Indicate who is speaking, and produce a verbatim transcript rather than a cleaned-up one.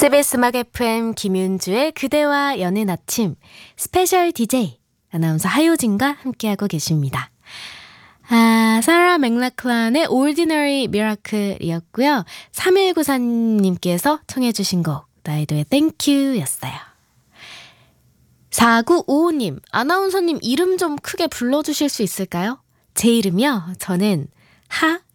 Speaker 1: 에스비에스 음악 에프엠 김윤주의 그대와 여는 아침 스페셜 디제이 아나운서 하효진과 함께하고 계십니다. 아, 사라 맥락클란의 Ordinary Miracle이었고요. 삼일구사님께서 청해 주신 곡 나이도의 Thank You 였어요. 사구오오님, 아나운서님 이름 좀 크게 불러주실 수 있을까요? 제 이름이요? 저는